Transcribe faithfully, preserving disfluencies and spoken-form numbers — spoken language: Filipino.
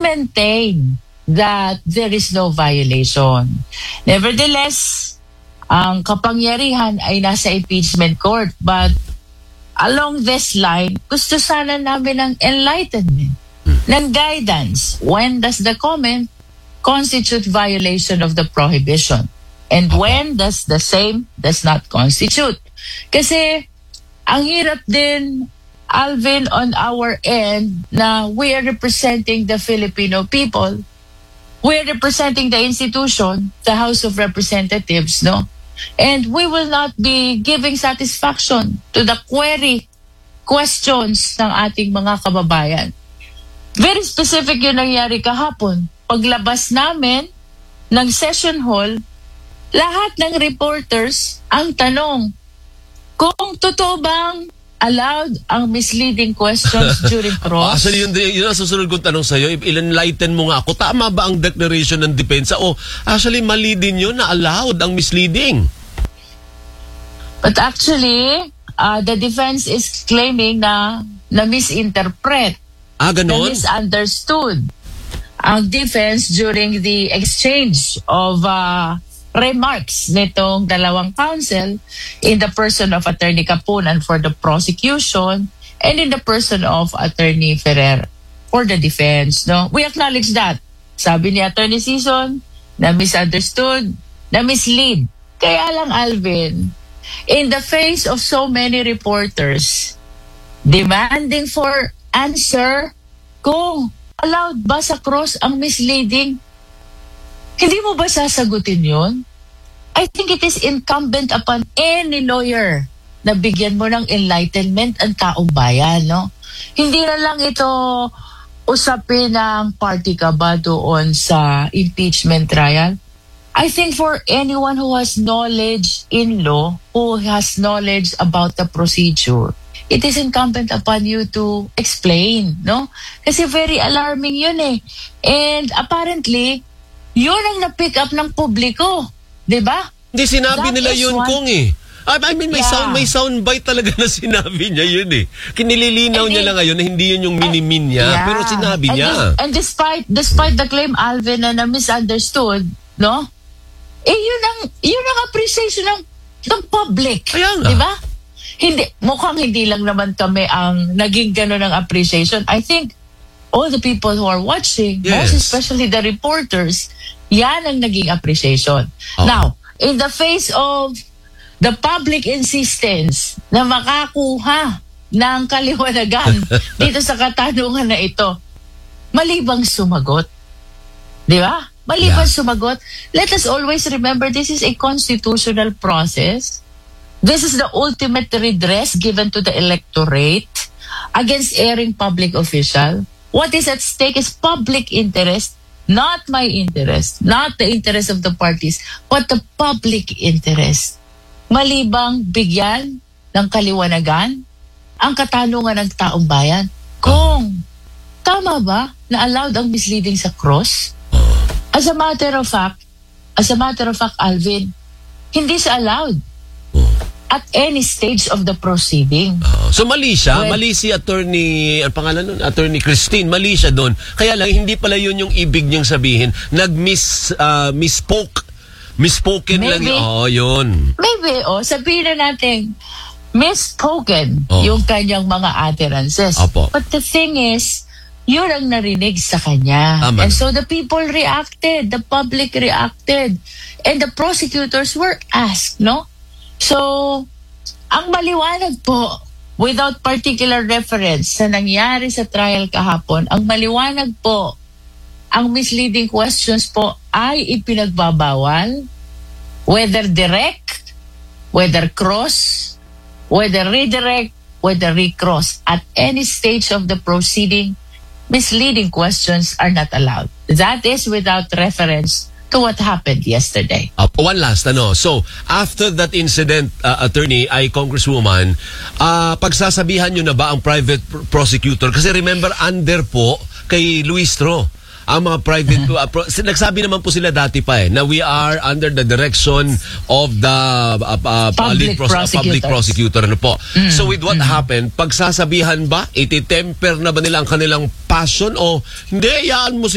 maintain that there is no violation. Nevertheless, ang kapangyarihan ay nasa impeachment court. But along this line, gusto sana namin ng enlightenment, ng guidance. When does the comment constitute violation of the prohibition? And when does the same does not constitute? Kasi ang hirap din, Alvin, on our end, na we are representing the Filipino people. We are representing the institution, the House of Representatives, no? And we will not be giving satisfaction to the query, questions ng ating mga kababayan. Very specific yung nangyari kahapon. Paglabas namin ng session hall, lahat ng reporters ang tanong kung totoo bang allowed ang misleading questions during cross. Actually, yun, yun ang susunod kong tanong sa'yo. Il-enlighten mo nga ako. Tama ba ang declaration ng depensa? O actually, mali din yun na allowed ang misleading? But actually, uh, the defense is claiming na na-misinterpret. Ah, ganon? Na-misunderstood ang defense during the exchange of uh, remarks nitong dalawang counsel in the person of Attorney Capunan for the prosecution and in the person of Attorney Ferrer for the defense. No, we acknowledge that. Sabi ni Attorney Sison na misunderstood, na mislead. Kaya lang, Alvin, in the face of so many reporters demanding for answer kung allowed ba sa cross ang misleading, hindi mo ba sasagutin yun? I think it is incumbent upon any lawyer na bigyan mo ng enlightenment ang taong bayan, no? Hindi na lang ito usapin ng party ka ba doon sa impeachment trial. I think for anyone who has knowledge in law, who has knowledge about the procedure, it is incumbent upon you to explain, no? Kasi very alarming yun eh. And apparently, yun ang na-pick up ng publiko. Diba? Hindi, sinabi That nila is yun one- kung eh. I mean, may Yeah. sound may soundbite talaga na sinabi niya yun eh. Kinililinaw And niya it- lang ngayon na hindi yun yung minimin niya, Yeah. pero sinabi and niya. dis- and despite despite the claim, Alvin, na na-misunderstood, no? Eh, yun ang, yun ang appreciation ng, ng public. Kaya nga. Diba? Hindi, mukhang hindi lang naman kami ang naging gano'n ng appreciation. I think all the people who are watching, Yes. most especially the reporters, yan ang naging appreciation. Oh. Now, in the face of the public insistence na makakuha ng kaliwanagan dito sa katanungan na ito, malibang sumagot. Di ba? Malibang Yeah. sumagot. Let us always remember this is a constitutional process. This is the ultimate redress given to the electorate against erring public official. What is at stake is public interest, not my interest, not the interest of the parties, but the public interest. Malibang bigyan ng kaliwanagan ang katanungan ng taong bayan kung tama ba na allowed ang misleading sa cross? As a matter of fact, as a matter of fact, Alvin, hindi siya allowed at any stage of the proceeding. Oh, so mali siya, Well- mali si attorney, ang pangalan nun, attorney Christine, mali siya doon. Kaya lang hindi pala yun yung ibig niyang sabihin. Nag-miss uh, misspoke. Misspoken lang Maybe. yun. Oh, yun. Maybe, oh, sabihin na natin, misspoken Oh. yung kanyang mga utterances. Apo. But the thing is, yun ang narinig sa kanya. Tama. And so the people reacted, the public reacted, and the prosecutors were asked, no? So, ang maliwanag po, without particular reference sa nangyari sa trial kahapon, ang maliwanag po, ang misleading questions po ay ipinagbabawal, whether direct, whether cross, whether redirect, whether recross. At any stage of the proceeding, misleading questions are not allowed. That is without reference to what happened yesterday. Uh, one last, ano. So, after that incident, uh, attorney, ay Congresswoman, uh, pagsasabihan nyo na ba ang private pr- prosecutor? Kasi remember, under po kay Luistro, ang mga private, uh, pro- nagsabi naman po sila dati pa eh, na we are under the direction of the uh, uh, Public lead pros- uh, public prosecutor. Ano po. Mm. So, with what mm. happened, pagsasabihan ba, ititemper na ba nila ang kanilang passion o hindi, yaan mo